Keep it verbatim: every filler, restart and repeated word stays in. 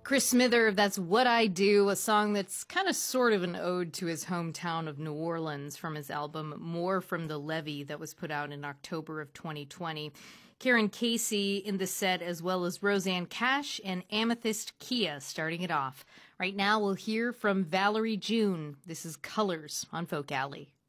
Chris Smither, that's What I Do, a song that's kind of sort of an ode to his hometown of New Orleans from his album More from the Levee that was put out in October of twenty twenty. Karen Casey in the set, as well as Rosanne Cash and Amethyst Kia starting it off. Right now we'll hear from Valerie June. This is Colors on Folk Alley.